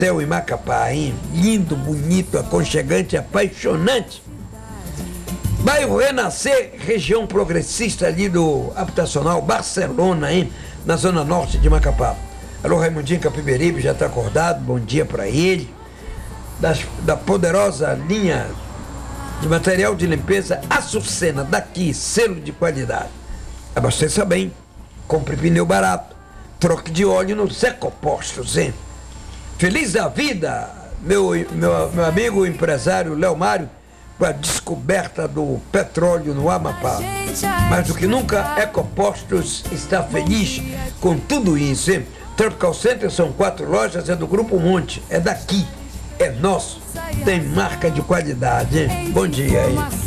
hotel em Macapá, hein? Lindo, bonito, aconchegante, apaixonante. Bairro Renascer, região progressista ali do habitacional Barcelona, hein? Na zona norte de Macapá. Alô, Raimundinho Capiberibe, já está acordado, bom dia para ele. Da poderosa linha de material de limpeza Açucena, daqui, selo de qualidade. Abasteça bem, compre pneu barato, troque de óleo nos Ecopostos, hein? Feliz da vida, meu amigo empresário Léo Mário, com a descoberta do petróleo no Amapá. Mais do que nunca, Ecopostos está feliz com tudo isso, hein? Tropical Center são 4 lojas, é do Grupo Monte, é daqui, é nosso, tem marca de qualidade, hein? Bom dia aí.